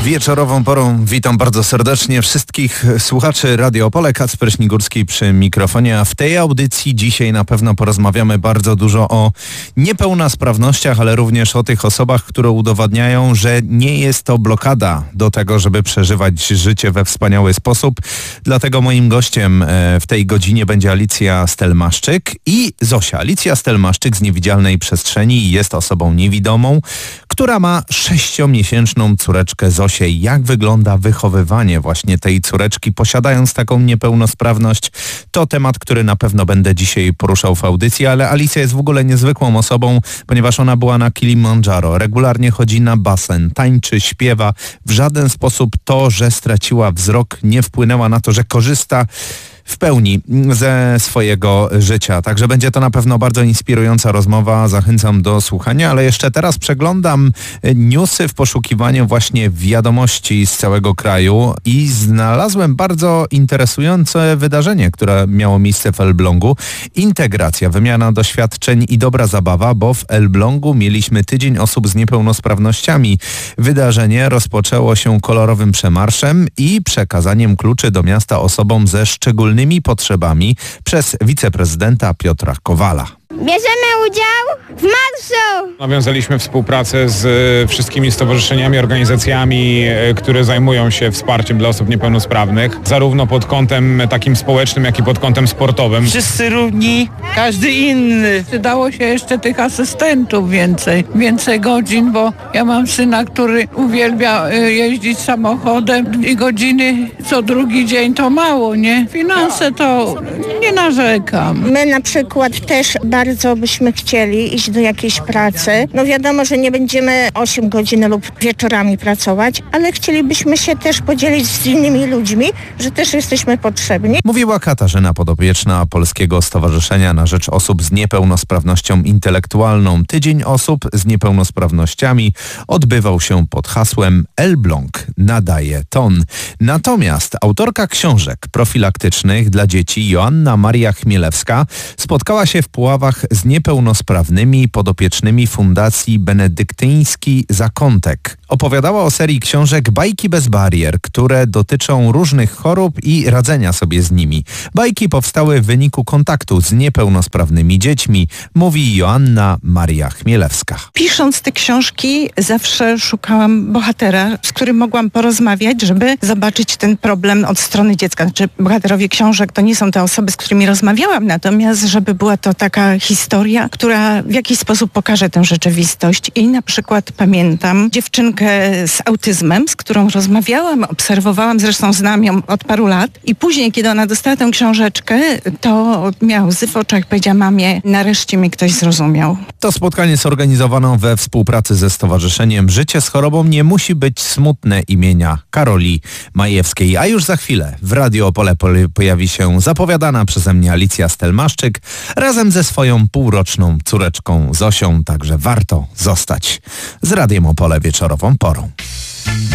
Wieczorową porą witam bardzo serdecznie wszystkich słuchaczy Radio Opole. Kacper Śnigurski przy mikrofonie, a w tej audycji dzisiaj na pewno porozmawiamy bardzo dużo o niepełnosprawnościach, ale również o tych osobach, które udowadniają, że nie jest to blokada do tego, żeby przeżywać życie we wspaniały sposób. Dlatego moim gościem w tej godzinie będzie Alicja Stelmaszczyk i Zosia. Alicja Stelmaszczyk z Niewidzialnej Przestrzeni jest osobą niewidomą, która ma 6-miesięczną córeczkę Zosię. Jak wygląda wychowywanie właśnie tej córeczki, posiadając taką niepełnosprawność? To temat, który na pewno będę dzisiaj poruszał w audycji, ale Alicja jest w ogóle niezwykłą osobą, ponieważ ona była na Kilimandżaro, regularnie chodzi na basen, tańczy, śpiewa. W żaden sposób to, że straciła wzrok, nie wpłynęła na to, że korzysta w pełni ze swojego życia. Także będzie to na pewno bardzo inspirująca rozmowa. Zachęcam do słuchania, ale jeszcze teraz przeglądam newsy w poszukiwaniu właśnie wiadomości z całego kraju i znalazłem bardzo interesujące wydarzenie, które miało miejsce w Elblągu. Integracja, wymiana doświadczeń i dobra zabawa, bo w Elblągu mieliśmy Tydzień Osób z Niepełnosprawnościami. Wydarzenie rozpoczęło się kolorowym przemarszem i przekazaniem kluczy do miasta osobom ze szczególnymi potrzebami przez wiceprezydenta Piotra Kowala. Bierzemy udział w marszu! Nawiązaliśmy współpracę z wszystkimi stowarzyszeniami, organizacjami, które zajmują się wsparciem dla osób niepełnosprawnych, zarówno pod kątem takim społecznym, jak i pod kątem sportowym. Wszyscy równi, każdy inny. Dało się jeszcze tych asystentów więcej godzin, bo ja mam syna, który uwielbia jeździć samochodem i godziny co drugi dzień to mało, nie? Finanse to nie narzekam. My na przykład też bardzo byśmy chcieli iść do jakiejś pracy. No wiadomo, że nie będziemy 8 godzin lub wieczorami pracować, ale chcielibyśmy się też podzielić z innymi ludźmi, że też jesteśmy potrzebni. Mówiła Katarzyna Podopieczna Polskiego Stowarzyszenia na Rzecz Osób z Niepełnosprawnością Intelektualną. Tydzień Osób z Niepełnosprawnościami odbywał się pod hasłem Elbląg nadaje ton. Natomiast autorka książek profilaktycznych dla dzieci Joanna Maria Chmielewska spotkała się w Puławach z niepełnosprawnymi podopiecznymi Fundacji Benedyktyński Zakątek. Opowiadała o serii książek Bajki bez barier, które dotyczą różnych chorób i radzenia sobie z nimi. Bajki powstały w wyniku kontaktu z niepełnosprawnymi dziećmi, mówi Joanna Maria Chmielewska. Pisząc te książki zawsze szukałam bohatera, z którym mogłam porozmawiać, żeby zobaczyć ten problem od strony dziecka. Znaczy, bohaterowie książek to nie są te osoby, z którymi rozmawiałam, natomiast żeby była to taka historia, która w jakiś sposób pokaże tę rzeczywistość. I na przykład pamiętam dziewczynkę z autyzmem, z którą rozmawiałam, obserwowałam, zresztą znam ją od paru lat. I później, kiedy ona dostała tę książeczkę, to miała łzy w oczach, powiedziała: mamie, nareszcie mnie ktoś zrozumiał. To spotkanie zorganizowano we współpracy ze Stowarzyszeniem Życie z chorobą nie musi być smutne imienia Karoli Majewskiej. A już za chwilę w Radio Opole pojawi się zapowiadana przeze mnie Alicja Stelmaszczyk razem ze swoją półroczną córeczką Zosią, także warto zostać z Radiem Opole wieczorową porą.